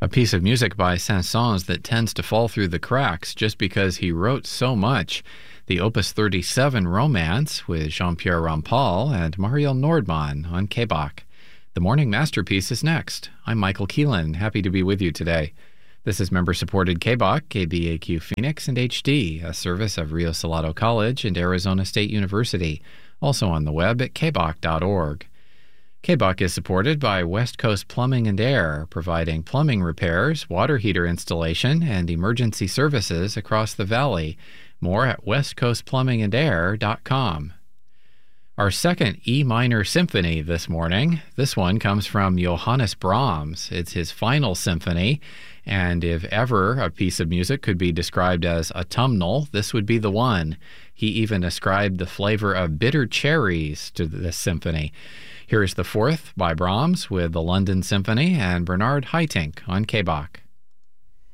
A piece of music by Saint-Saëns that tends to fall through the cracks just because he wrote so much. The Opus 37 Romance with Jean-Pierre Rampal and Mariel Nordman on KBAQ. The Morning Masterpiece is next. I'm Michael Keelan, happy to be with you today. This is member-supported KBAQ, KBAQ Phoenix, and HD, a service of Rio Salado College and Arizona State University, also on the web at kbaq.org. KBAQ is supported by West Coast Plumbing and Air, providing plumbing repairs, water heater installation, and emergency services across the valley. More at westcoastplumbingandair.com. Our second E minor symphony this morning. This one comes from Johannes Brahms. It's his final symphony, and if ever a piece of music could be described as autumnal, this would be the one. He even ascribed the flavor of bitter cherries to this symphony. Here is the fourth by Brahms with the London Symphony and Bernard Haitink on KBAQ.